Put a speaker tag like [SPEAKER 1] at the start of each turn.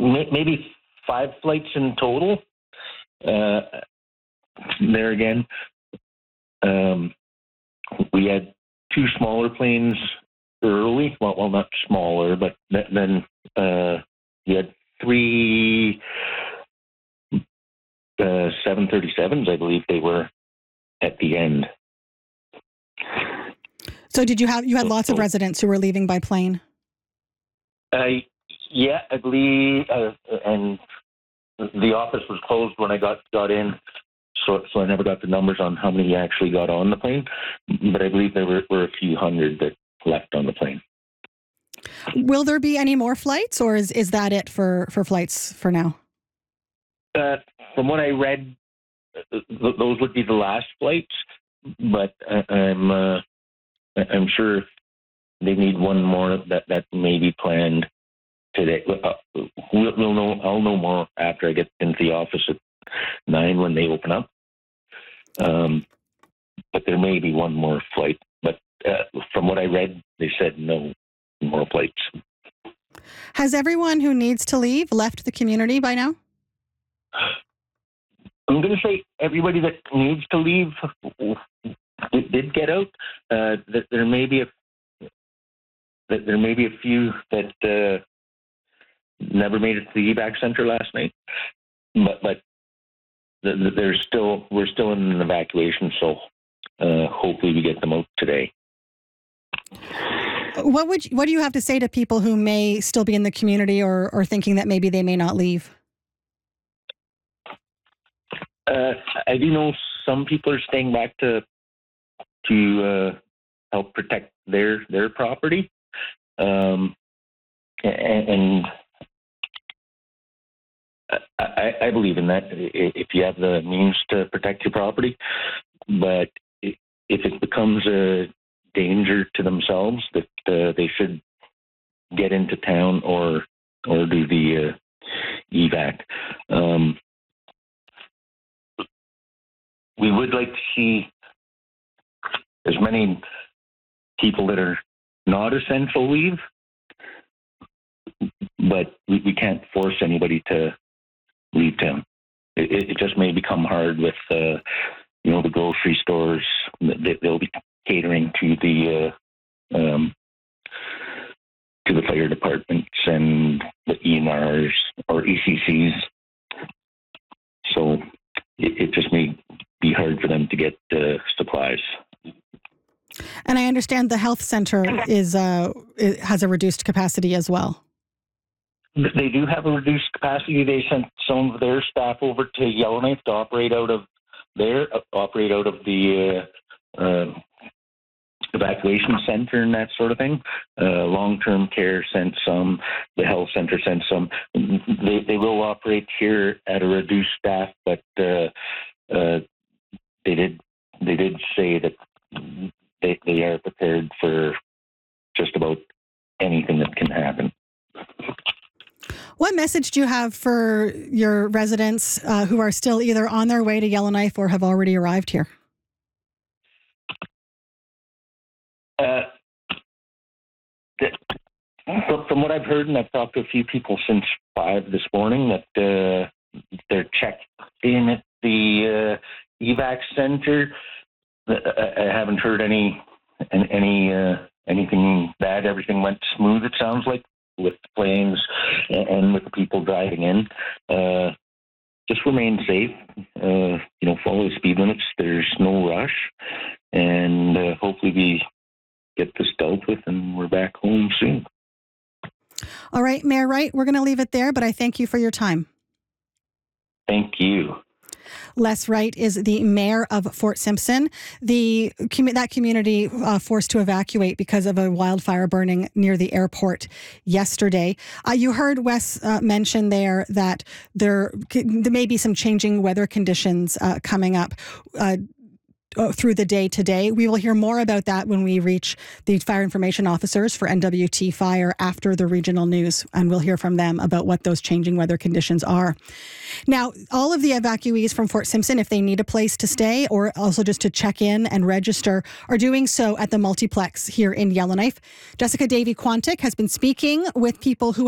[SPEAKER 1] maybe 5 flights in total. There again, we had 2 smaller planes early. Well, not smaller, but then we had 3 737s, I believe they were, at the end.
[SPEAKER 2] So you had lots of residents who were leaving by plane?
[SPEAKER 1] Yeah, I believe, and the office was closed when I got in, so I never got the numbers on how many actually got on the plane, but I believe there were a few hundred that left on the plane.
[SPEAKER 2] Will there be any more flights, or is that it for flights for now?
[SPEAKER 1] From what I read, those would be the last flights, but I'm sure they need one more that may be planned today. We'll know. I'll know more after I get into the office at 9 when they open up. But there may be one more flight. But from what I read, they said no more flights.
[SPEAKER 2] Has everyone who needs to leave left the community by now?
[SPEAKER 1] I'm going to say everybody that needs to leave did get out. There may be a few that never made it to the evac center last night, but we're still in an evacuation, so hopefully we get them out today.
[SPEAKER 2] What do you have to say to people who may still be in the community or thinking that maybe they may not leave?
[SPEAKER 1] I do know some people are staying back to help protect their property, and I believe in that. If you have the means to protect your property, but if it becomes a danger to themselves, that they should get into town or do the evac. We would like to see as many people that are not essential leave, but we can't force anybody to leave town. It just may become hard with the grocery stores. They'll be catering to the fire departments and the ENRs or ECCs. So it just may be hard for them to get supplies.
[SPEAKER 2] And I understand the health center has a reduced capacity as well.
[SPEAKER 1] They do have a reduced capacity. They sent some of their staff over to Yellowknife to operate out of the evacuation center and that sort of thing. Long-term care sent some. The health center sent some. They will operate here at a reduced staff, but they did say that they are prepared for just about anything that can happen.
[SPEAKER 2] What message do you have for your residents who are still either on their way to Yellowknife or have already arrived here?
[SPEAKER 1] From what I've heard, and I've talked to a few people since 5 this morning, that they're checked in at the evac center. I haven't heard anything bad. Everything went smooth, it sounds like, with the planes and with the people driving in. Just remain safe. Follow the speed limits. There's no rush, and hopefully we get this dealt with and we're back home soon.
[SPEAKER 2] All right, Mayor Wright, we're going to leave it there, but I thank you for your time.
[SPEAKER 1] Thank you.
[SPEAKER 2] Les Wright is the mayor of Fort Simpson. That community forced to evacuate because of a wildfire burning near the airport yesterday. You heard Wes mention there that there may be some changing weather conditions coming up through the day today. We will hear more about that when we reach the fire information officers for NWT Fire after the regional news, and we'll hear from them about what those changing weather conditions are. Now, all of the evacuees from Fort Simpson, if they need a place to stay or also just to check in and register, are doing so at the multiplex here in Yellowknife. Jessica Davy-Quantick has been speaking with people who